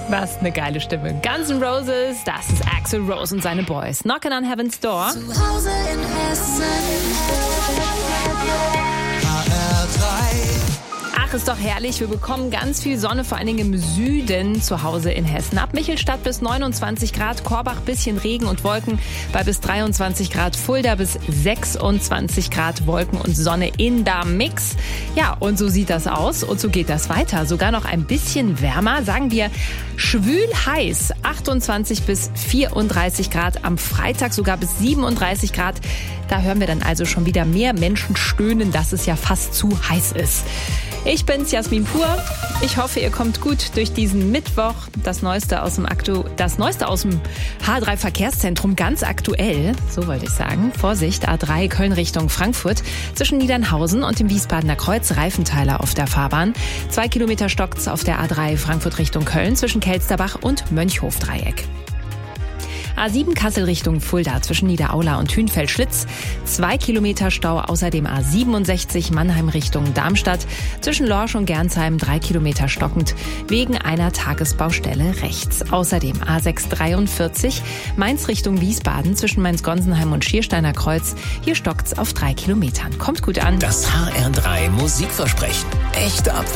Was eine geile Stimme. Guns N' Roses, das ist Axl Rose und seine Boys. Knockin' on Heaven's Door. Zu Hause in Hessen. Ach, ist doch herrlich. Wir bekommen ganz viel Sonne, vor allen Dingen im Süden zu Hause in Hessen. Ab Michelstadt bis 29 Grad, Korbach bisschen Regen und Wolken bei bis 23 Grad, Fulda bis 26 Grad, Wolken und Sonne in der Mix. Ja, und so sieht das aus und so geht das weiter. Sogar noch ein bisschen wärmer, sagen wir schwül heiß, 28 bis 34 Grad, am Freitag sogar bis 37 Grad. Da hören wir dann also schon wieder mehr Menschen stöhnen, dass es ja fast zu heiß ist. Ich bin's, Jasmin Pur. Ich hoffe, ihr kommt gut durch diesen Mittwoch. Das Neueste aus dem H3-Verkehrszentrum, ganz aktuell, so wollte ich sagen. Vorsicht, A3 Köln Richtung Frankfurt. Zwischen Niedernhausen und dem Wiesbadener Kreuz Reifenteiler auf der Fahrbahn. 2 Kilometer stockt's auf der A3 Frankfurt Richtung Köln zwischen Kelsterbach und Mönchhof-Dreieck. A7 Kassel Richtung Fulda zwischen Niederaula und Hünfeld-Schlitz. 2 Kilometer Stau, außerdem A67 Mannheim Richtung Darmstadt. Zwischen Lorsch und Gernsheim 3 Kilometer stockend wegen einer Tagesbaustelle rechts. Außerdem A643 Mainz Richtung Wiesbaden zwischen Mainz-Gonsenheim und Schiersteiner Kreuz. Hier stockt's auf 3 Kilometern. Kommt gut an. Das HR3 Musikversprechen. Echte Abwechslung.